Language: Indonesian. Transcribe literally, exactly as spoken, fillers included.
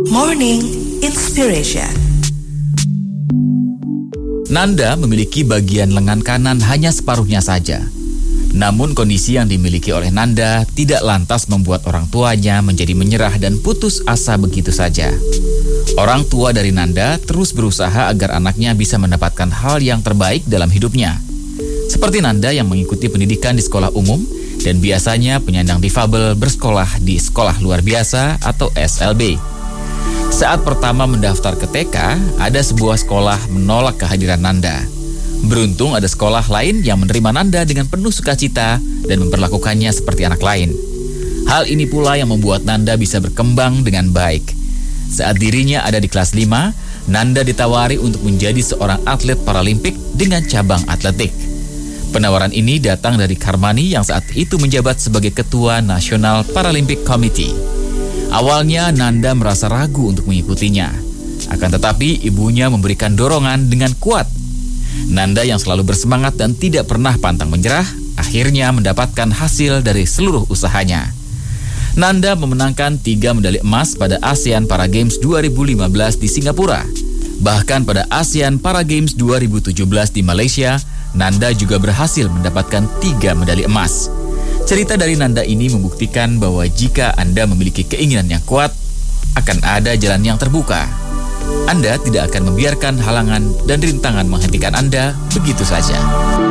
Morning Inspiration. Nanda memiliki bagian lengan kanan hanya separuhnya saja. Namun kondisi yang dimiliki oleh Nanda tidak lantas membuat orang tuanya menjadi menyerah dan putus asa begitu saja. Orang tua dari Nanda terus berusaha agar anaknya bisa mendapatkan hal yang terbaik dalam hidupnya. Seperti Nanda yang mengikuti pendidikan di sekolah umum dan biasanya penyandang difabel bersekolah di sekolah luar biasa atau S L B. Saat pertama mendaftar ke T K, ada sebuah sekolah menolak kehadiran Nanda. Beruntung ada sekolah lain yang menerima Nanda dengan penuh sukacita dan memperlakukannya seperti anak lain. Hal ini pula yang membuat Nanda bisa berkembang dengan baik. Saat dirinya ada di kelas lima, Nanda ditawari untuk menjadi seorang atlet paralimpik dengan cabang atletik. Penawaran ini datang dari Karmani yang saat itu menjabat sebagai Ketua Nasional Paralympic Committee. Awalnya Nanda merasa ragu untuk mengikutinya. Akan tetapi ibunya memberikan dorongan dengan kuat. Nanda yang selalu bersemangat dan tidak pernah pantang menyerah, akhirnya mendapatkan hasil dari seluruh usahanya. Nanda memenangkan tiga medali emas pada ASEAN Para Games dua ribu lima belas di Singapura. Bahkan pada ASEAN Para Games dua ribu tujuh belas di Malaysia, Nanda juga berhasil mendapatkan tiga medali emas. Cerita dari Nanda ini membuktikan bahwa jika Anda memiliki keinginan yang kuat, akan ada jalan yang terbuka. Anda tidak akan membiarkan halangan dan rintangan menghentikan Anda begitu saja.